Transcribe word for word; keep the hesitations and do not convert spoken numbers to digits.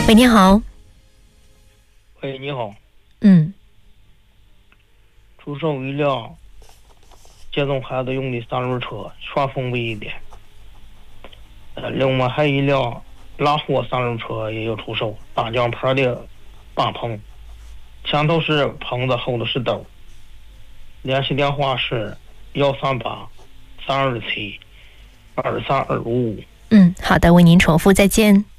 喂，你好。 喂，你好。 嗯。 出售一辆接送孩子用的三轮车，全封闭的。呃，另外还有一辆拉货三轮车也有出售，大奖牌的大棚，前头是棚子，后头是斗。联系电话是幺三八三二七二三二五五。 嗯，好的，为您重复，再见。